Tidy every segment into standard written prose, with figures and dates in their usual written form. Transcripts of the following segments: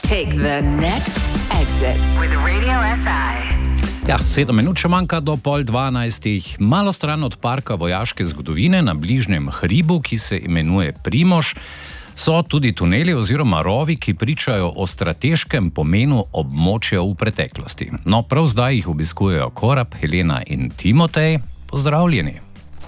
Take the next exit with Radio SI. Ja, 7 minut še manjka do 11:30. Malo stran od parka vojaške zgodovine na bližnjem hribu, ki se imenuje Primož, so tudi tuneli oziroma rovi, ki pričajo o strateškem pomenu območja v preteklosti. No, prav zdaj jih obiskujejo Korab, Helena in Timotej. Pozdravljeni.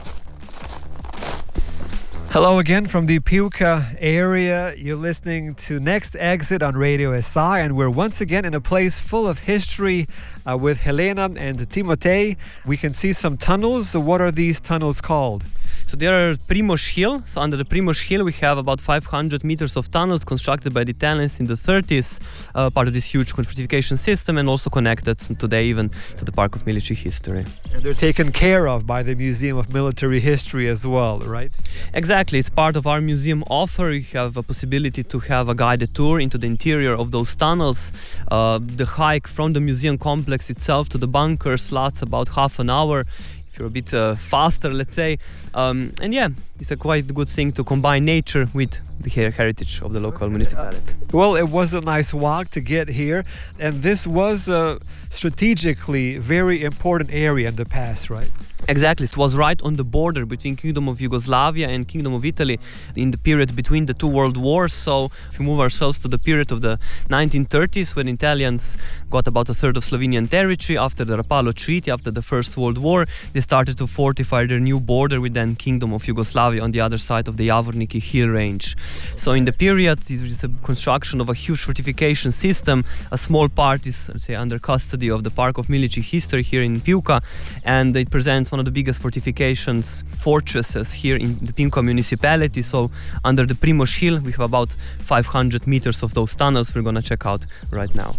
Hello again from the Piłka area. You're listening to Next Exit on Radio SI, and we're once again in a place full of history with Helena and Timotej. We can see some tunnels. What are these tunnels called? So there are Primož Hill. So under the Primož Hill we have about 500 meters of tunnels constructed by the Italians in the 30s, part of this huge fortification system, and also connected today even to the Park of Military History. And they're taken care of by the Museum of Military History as well, right? Exactly. It's part of our museum offer. You have a possibility to have a guided tour into the interior of those tunnels. The hike from the museum complex itself to the bunkers lasts about half an hour. If you're a bit faster, let's say. And yeah, it's a quite good thing to combine nature with the heritage of the local municipality. Well, it was a nice walk to get here, and this was a strategically very important area in the past, right? Exactly. It was right on the border between Kingdom of Yugoslavia and Kingdom of Italy in the period between the two world wars. So if we move ourselves to the period of the 1930s, when Italians got about a third of Slovenian territory after the Rapallo Treaty, after the First World War, they started to fortify their new border with then Kingdom of Yugoslavia on the other side of the Javorniki hill range. So in the period, there is a construction of a huge fortification system. A small part is, let's say, under custody of the Park of Military History here in Piłka, and it presents one of the biggest fortresses here in the Piłka municipality. So under the Primož Hill we have about 500 meters of those tunnels we're gonna check out right now.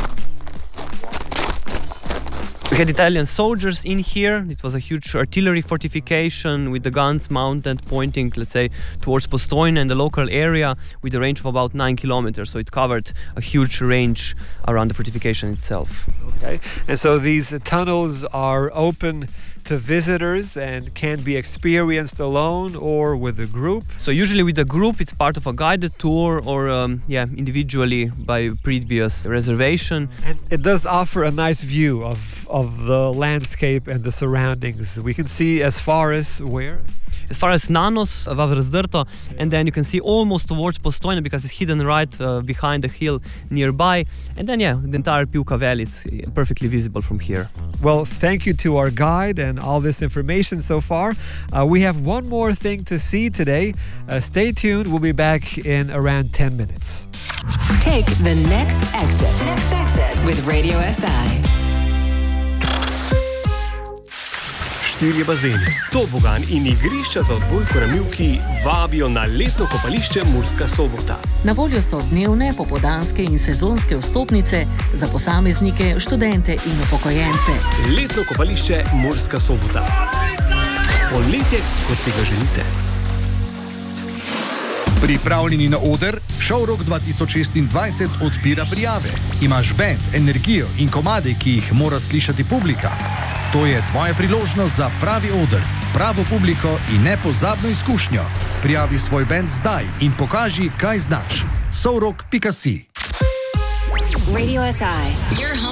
We had Italian soldiers in here. It was a huge artillery fortification with the guns mounted, pointing, let's say, towards Postojna and the local area with a range of about 9 kilometers. So it covered a huge range around the fortification itself. Okay. And so these tunnels are open to visitors and can be experienced alone or with a group? So usually with a group, it's part of a guided tour or individually by previous reservation. And it does offer a nice view of the landscape and the surroundings. We can see as far as where? As far as Nanos, Vavrazdrto, and then you can see almost towards Postojna because it's hidden right behind the hill nearby. And then, the entire Piłka Valley is perfectly visible from here. Well, thank you to our guide and all this information so far. We have one more thing to see today. Stay tuned. We'll be back in around 10 minutes. Take the next exit with Radio SI. 4 bazeni, tobogan in igrišča za odbojko na mivki vabijo na letno kopališče Murska Sobota. Na voljo so dnevne, popoldanske in sezonske vstopnice za posameznike, študente in upokojence. Letno kopališče Murska Sobota. Poletje, kot si ga želite. Pripravljeni na oder? Showrock 2026 odpira prijave. Imaš band, energijo in komade, ki jih mora slišati publika. To je tvoja priložnost za pravi oder, pravo publiko in nepozabno izkušnjo. Prijavi svoj band zdaj in pokaži, kaj znaš. Showrock.si Radio SI, your home